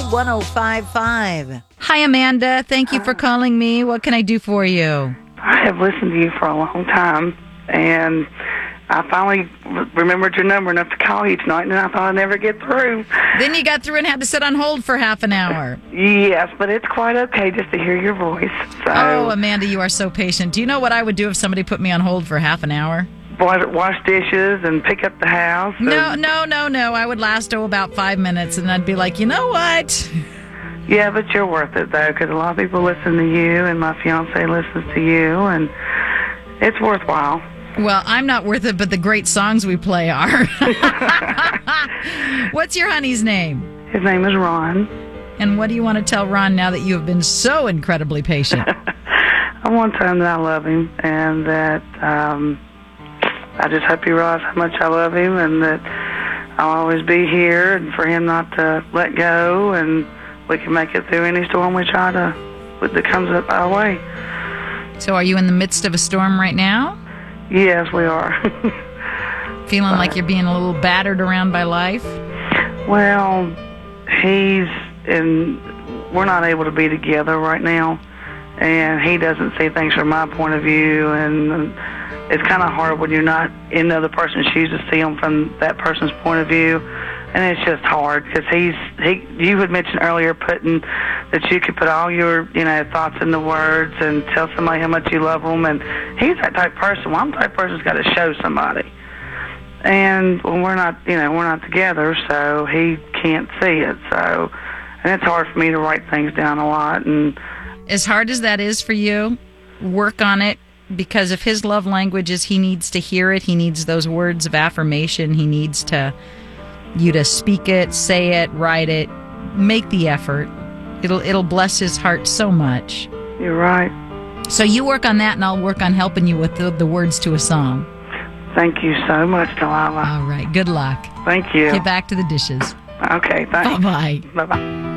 888-1055. Hi, Amanda. Thank you for calling me. What can I do for you? I have listened to you for a long time, and I finally remembered your number enough to call you tonight, and I thought I'd never get through. Then you got through and had to sit on hold for half an hour. Yes, but it's quite okay just to hear your voice. So, Oh, Amanda, you are so patient. Do you know what I would do if somebody put me on hold for half an hour? wash dishes and pick up the house. No. I would last about 5 minutes, and I'd be like, you know what? Yeah, but you're worth it, though, because a lot of people listen to you, and my fiancé listens to you, and it's worthwhile. Well, I'm not worth it, but the great songs we play are. What's your honey's name? His name is Ron. And what do you want to tell Ron now that you have been so incredibly patient? I want to tell him that I love him, and that I just hope he realizes how much I love him, and that I'll always be here, and for him not to let go, and we can make it through any storm that comes up our way. So are you in the midst of a storm right now? Yes, we are. Feeling like you're being a little battered around by life? Well, we're not able to be together right now, and he doesn't see things from my point of view, and it's kind of hard when you're not in the other person's shoes to see them from that person's point of view, and it's just hard because you had mentioned earlier that you could put all your thoughts into words and tell somebody how much you love them, and he's that type of person. Well, I'm the type of person who's got to show somebody, and when we're not together, so he can't see it. So, and it's hard for me to write things down a lot. And as hard as that is for you, work on it, because if his love language is he needs to hear it, he needs those words of affirmation, he needs you to speak it, say it, write it, make the effort. It'll bless his heart so much. You're right. So you work on that, and I'll work on helping you with the words to a song. Thank you so much, Delilah. All right. Good luck. Thank you. Get back to the dishes. Okay, thanks. Bye-bye. Bye-bye.